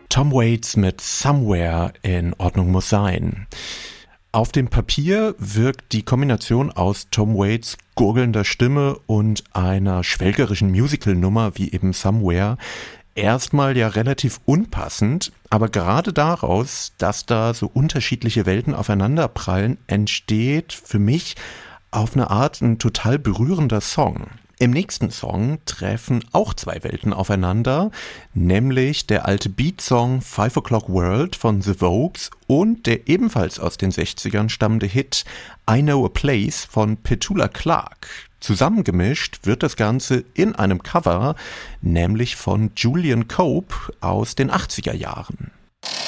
Tom Waits mit Somewhere in Ordnung muss sein. Auf dem Papier wirkt die Kombination aus Tom Waits gurgelnder Stimme und einer schwelgerischen Musical-Nummer wie eben Somewhere erstmal ja relativ unpassend, aber gerade daraus, dass da so unterschiedliche Welten aufeinanderprallen, entsteht für mich auf eine Art ein total berührender Song. Im nächsten Song treffen auch zwei Welten aufeinander, nämlich der alte Beat-Song 5 O'Clock World von The Vogues und der ebenfalls aus den 60ern stammende Hit I Know a Place von Petula Clark. Zusammengemischt wird das Ganze in einem Cover, nämlich von Julian Cope aus den 80er Jahren.